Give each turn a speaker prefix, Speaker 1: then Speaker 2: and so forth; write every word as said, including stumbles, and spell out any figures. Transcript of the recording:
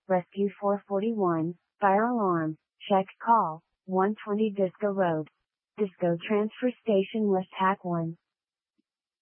Speaker 1: Rescue four forty-one, fire alarm, check call, one twenty Disco Road. Disco Transfer Station West Hack one.